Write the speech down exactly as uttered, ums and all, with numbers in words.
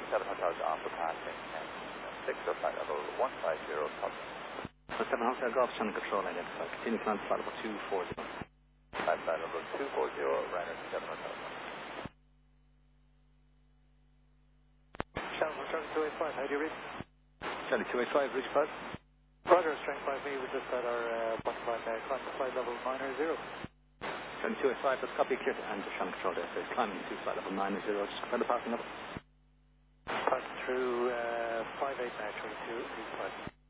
seven Hotel Golf for passing and six or flight level one five zero top. So seven Hotel Golf channel control identified. Continue climb to flight level two four zero. Flight flight level two four zero, Ryanair seven Hotel Golf. Channel Charlie two eight five, how do you read? Charlie two eight five, reach five. Roger, strength five me, we just had our uh, button line there, climb to flight level nine zero. Charlie two eight five, let's copy clear and the channel control there says climbing to flight level nine zero, just confirm the passing level. Passing through uh, five eight now, Charlie two eight five.